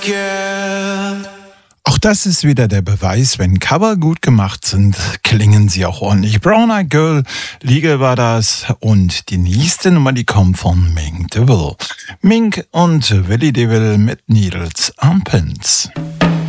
Auch das ist wieder der Beweis, wenn Cover gut gemacht sind, klingen sie auch ordentlich. Brown Eyed Girl, Legal war das. Und die nächste Nummer, die kommt von Mink DeVille. Mink und Willie DeVille mit Needles and Pins.